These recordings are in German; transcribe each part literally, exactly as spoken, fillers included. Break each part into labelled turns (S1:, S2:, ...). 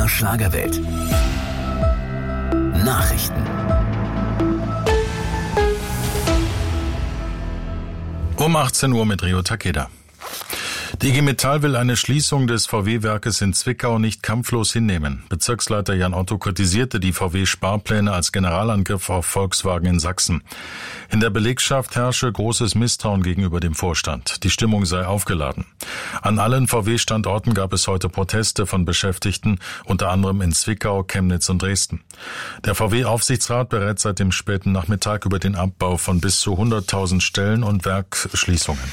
S1: der Schlagerwelt. Nachrichten.
S2: Um achtzehn Uhr mit Rio Takeda. Die I G Metall will eine Schließung des V W-Werkes in Zwickau nicht kampflos hinnehmen. Bezirksleiter Jan Otto kritisierte die V W-Sparpläne als Generalangriff auf Volkswagen in Sachsen. In der Belegschaft herrsche großes Misstrauen gegenüber dem Vorstand. Die Stimmung sei aufgeladen. An allen V W-Standorten gab es heute Proteste von Beschäftigten, unter anderem in Zwickau, Chemnitz und Dresden. Der V W-Aufsichtsrat berät seit dem späten Nachmittag über den Abbau von bis zu hunderttausend Stellen und Werksschließungen.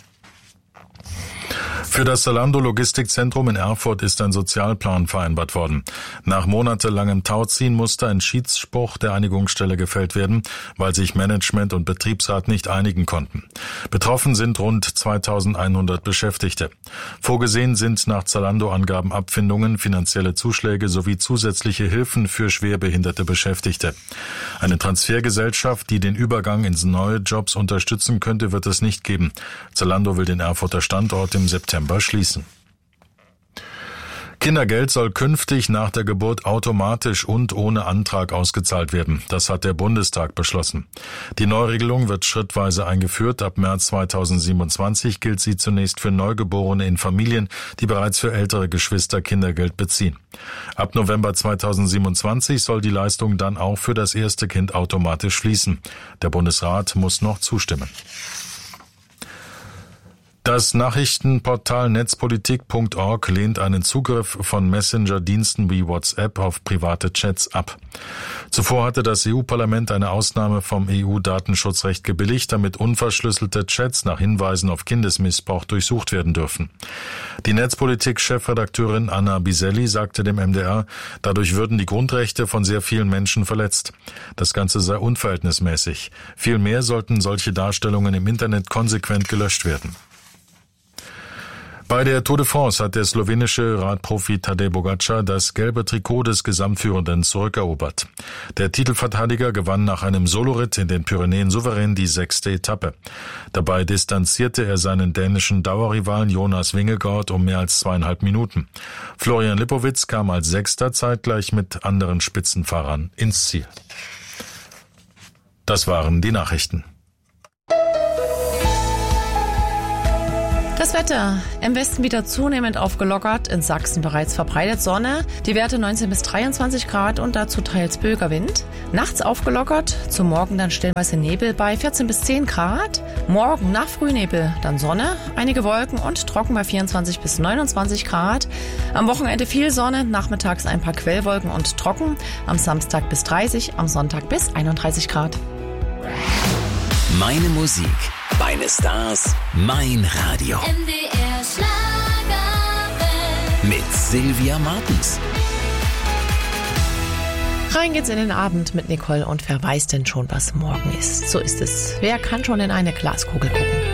S2: Für das Zalando Logistikzentrum in Erfurt ist ein Sozialplan vereinbart worden. Nach monatelangem Tauziehen musste ein Schiedsspruch der Einigungsstelle gefällt werden, weil sich Management und Betriebsrat nicht einigen konnten. Betroffen sind rund zweitausendeinhundert Beschäftigte. Vorgesehen sind nach Zalando-Angaben Abfindungen, finanzielle Zuschläge sowie zusätzliche Hilfen für schwerbehinderte Beschäftigte. Eine Transfergesellschaft, die den Übergang ins neue Jobs unterstützen könnte, wird es nicht geben. Zalando will den Erfurter Standort im September schließen. Kindergeld soll künftig nach der Geburt automatisch und ohne Antrag ausgezahlt werden. Das hat der Bundestag beschlossen. Die Neuregelung wird schrittweise eingeführt. Ab März zweitausendsiebenundzwanzig gilt sie zunächst für Neugeborene in Familien, die bereits für ältere Geschwister Kindergeld beziehen. Ab November zweitausendsiebenundzwanzig soll die Leistung dann auch für das erste Kind automatisch fließen. Der Bundesrat muss noch zustimmen. Das Nachrichtenportal netzpolitik punkt org lehnt einen Zugriff von Messenger-Diensten wie WhatsApp auf private Chats ab. Zuvor hatte das E U-Parlament eine Ausnahme vom E U-Datenschutzrecht gebilligt, damit unverschlüsselte Chats nach Hinweisen auf Kindesmissbrauch durchsucht werden dürfen. Die Netzpolitik-Chefredakteurin Anna Biselli sagte dem M D R, dadurch würden die Grundrechte von sehr vielen Menschen verletzt. Das Ganze sei unverhältnismäßig. Vielmehr sollten solche Darstellungen im Internet konsequent gelöscht werden. Bei der Tour de France hat der slowenische Radprofi Tadej Pogačar das gelbe Trikot des Gesamtführenden zurückerobert. Der Titelverteidiger gewann nach einem Soloritt in den Pyrenäen souverän die sechste Etappe. Dabei distanzierte er seinen dänischen Dauerrivalen Jonas Vingegaard um mehr als zweieinhalb Minuten. Florian Lipowitz kam als Sechster zeitgleich mit anderen Spitzenfahrern ins Ziel. Das waren die Nachrichten.
S3: Das Wetter. Im Westen wieder zunehmend aufgelockert, in Sachsen bereits verbreitet Sonne, die Werte neunzehn bis dreiundzwanzig Grad und dazu teils Bögerwind. Nachts aufgelockert, zum Morgen dann stellenweise Nebel bei vierzehn bis zehn Grad. Morgen nach Frühnebel dann Sonne, einige Wolken und trocken bei vierundzwanzig bis neunundzwanzig Grad. Am Wochenende viel Sonne, nachmittags ein paar Quellwolken und trocken. Am Samstag bis dreißig, am Sonntag bis einunddreißig Grad.
S1: Meine Musik, meine Stars, mein Radio.
S4: M D R Schlagerwelt.
S1: Mit Sylvia Martens.
S3: Rein geht's in den Abend mit Nicole und wer weiß denn schon, was morgen ist. So ist es. Wer kann schon in eine Glaskugel gucken?